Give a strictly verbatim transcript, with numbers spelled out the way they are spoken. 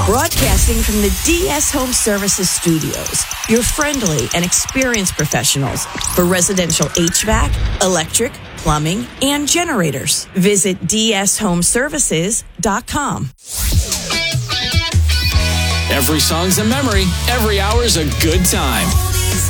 Broadcasting from the D S Home Services studios, your friendly and experienced professionals for residential H V A C, electric, plumbing, and generators. Visit d s home services dot com. Every song's a memory. Every hour's a good time.